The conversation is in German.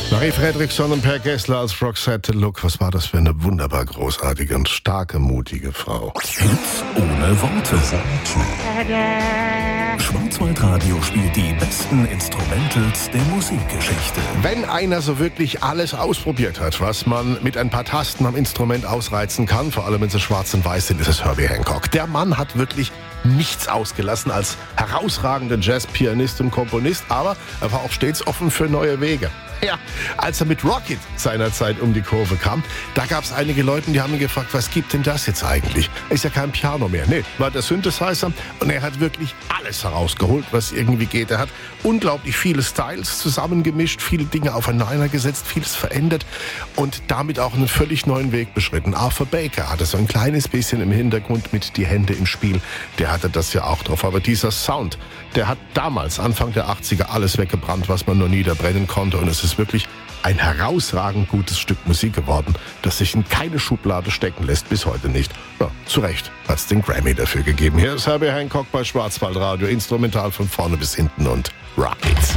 Marie Fredriksson und Per Gessler als Roxette Look. Was war das für eine wunderbar großartige und starke, mutige Frau. Hits ohne Worte. Schwarzwaldradio spielt die besten Instrumentals der Musikgeschichte. Wenn einer so wirklich alles ausprobiert hat, was man mit ein paar Tasten am Instrument ausreizen kann, vor allem wenn sie schwarz und weiß sind, ist es Herbie Hancock. Der Mann hat wirklich nichts ausgelassen als herausragender Jazzpianist und Komponist, aber er war auch stets offen für neue Wege. Ja, als er mit Rocket seinerzeit um die Kurve kam, da gab es einige Leute, die haben ihn gefragt, was gibt denn das jetzt eigentlich? Ist ja kein Piano mehr. Nee, war der Synthesizer und er hat wirklich alles herausgeholt, was irgendwie geht. Er hat unglaublich viele Styles zusammengemischt, viele Dinge aufeinander gesetzt, vieles verändert und damit auch einen völlig neuen Weg beschritten. Arthur Baker hatte so ein kleines bisschen im Hintergrund mit die Hände im Spiel. Der hatte das ja auch drauf. Aber dieser Sound, der hat damals, Anfang der 80er, alles weggebrannt, was man nur niederbrennen konnte. Und es ist wirklich ein herausragend gutes Stück Musik geworden, das sich in keine Schublade stecken lässt, bis heute nicht. Ja, zu Recht hat es den Grammy dafür gegeben. Hier ist Herbie Hancock bei Schwarzwaldradio, instrumental von vorne bis hinten und Rockets.